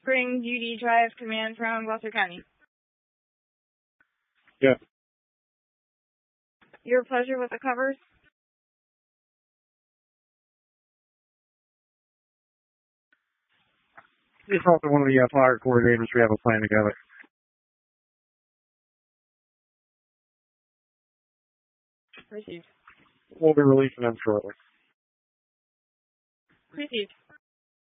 Springs UD Drive Command from Gloucester County. Yeah. Your pleasure with the covers? It's also one of the fire coordinators. We have a plan together. Received. We'll be releasing them shortly. Received.